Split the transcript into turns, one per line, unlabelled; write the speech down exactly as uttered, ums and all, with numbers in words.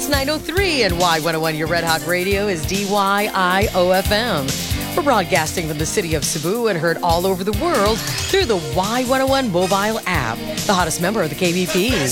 It's nine oh three, and Y one oh one, your Red Hot Radio, is D Y I O F M. We're broadcasting from the city of Cebu and heard all over the world through the Y one oh one mobile app, the hottest member of the K B P.